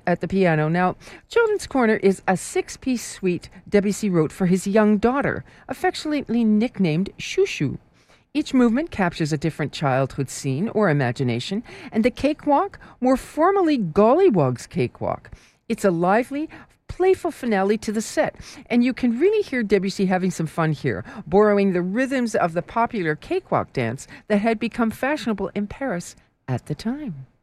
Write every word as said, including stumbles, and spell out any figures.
at the piano. Now, Children's Corner is a six-piece suite Debussy wrote for his young daughter, affectionately nicknamed Chouchou. Each movement captures a different childhood scene or imagination, and the cakewalk, more formally Gollywog's Cakewalk. It's a lively, playful finale to the set, and you can really hear Debussy having some fun here, borrowing the rhythms of the popular cakewalk dance that had become fashionable in Paris at the time.